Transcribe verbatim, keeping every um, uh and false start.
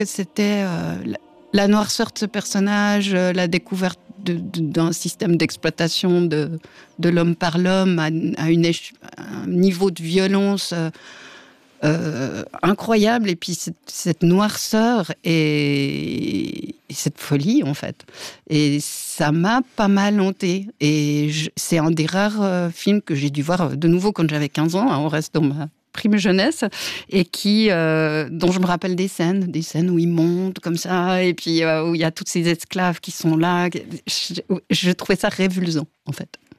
C'était euh, la, la noirceur de ce personnage, euh, la découverte de, de, d'un système d'exploitation de, de l'homme par l'homme à, à, une, à un niveau de violence euh, euh, incroyable. Et puis cette, cette noirceur et, et cette folie, en fait. Et ça m'a pas mal hanté. Et je, c'est un des rares euh, films que j'ai dû voir de nouveau quand j'avais quinze ans. Hein, on reste dans ma prime jeunesse, et qui, euh, dont je me rappelle des scènes, des scènes où il monte comme ça, et puis euh, où il y a toutes ces esclaves qui sont là. Je, je trouvais ça révulsant, en fait.